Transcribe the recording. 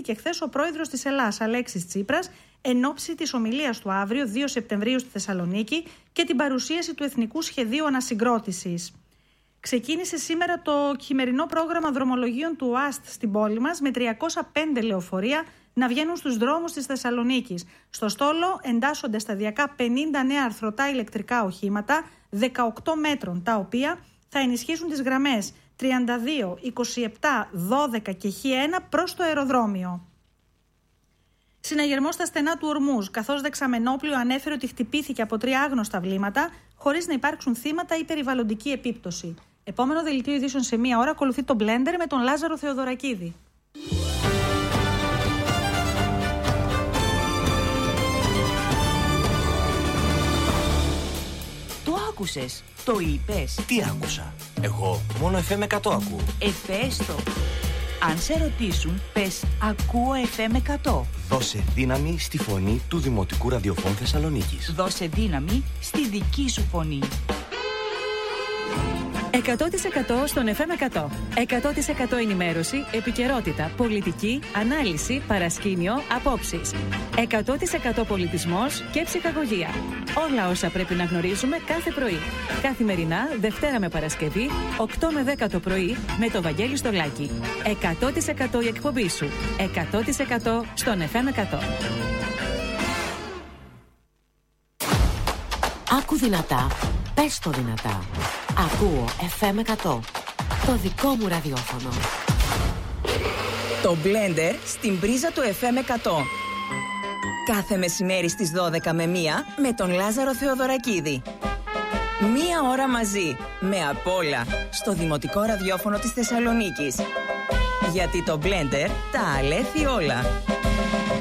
τοποθετήθηκε χθες ο πρόεδρος της Ελλάδας, Αλέξης Τσίπρας, εν ώψη της ομιλίας του αύριο, 2 Σεπτεμβρίου στη Θεσσαλονίκη και την παρουσίαση του Εθνικού Σχεδίου Ανασυγκρότησης. Ξεκίνησε σήμερα το χειμερινό πρόγραμμα δρομολογίων του ΟΑΣΤ στην πόλη μας, με 305 λεωφορεία να βγαίνουν στους δρόμους της Θεσσαλονίκης. Στο στόλο εντάσσονται σταδιακά 50 νέα αρθρωτά ηλεκτρικά οχήματα 18 μέτρων, τα οποία θα ενισχύσουν τις γραμμές 32, 27, 12 και Χ1 προς το αεροδρόμιο. Συναγερμός στα στενά του Ορμούζ, καθώς δεξαμενόπλιο ανέφερε ότι χτυπήθηκε από 3 άγνωστα βλήματα, χωρίς να υπάρξουν θύματα ή περιβαλλοντική επίπτωση. Επόμενο δελτίο ειδήσεων σε 1 ώρα ακολουθεί το Blender με τον Λάζαρο Θεοδωρακίδη. Το άκουσες, το είπες. Τι άκουσα? Εγώ μόνο FM 100 ακούω. Πες το. Αν σε ρωτήσουν, πες ακούω FM 100. Δώσε δύναμη στη φωνή του Δημοτικού Ραδιοφώνου Θεσσαλονίκης. Δώσε δύναμη στη δική σου φωνή. 100% στον FM 100. 100% ενημέρωση, επικαιρότητα, πολιτική, ανάλυση, παρασκήνιο, απόψεις. 100% πολιτισμός και ψυχαγωγία. Όλα όσα πρέπει να γνωρίζουμε κάθε πρωί. Καθημερινά, Δευτέρα με Παρασκευή, 8 με 10 το πρωί, με το Βαγγέλη Στολάκη. 100% η εκπομπή σου. 100% στον FM 100. Άκου δυνατά, πες το δυνατά. Ακούω FM 100. Το δικό μου ραδιόφωνο. Το Blender στην πρίζα του FM 100. Κάθε μεσημέρι στις 12 με 1 με τον Λάζαρο Θεοδωρακίδη. 1 ώρα μαζί, με απ' όλα, στο Δημοτικό Ραδιόφωνο της Θεσσαλονίκης. Γιατί το Blender τα αλέθει όλα.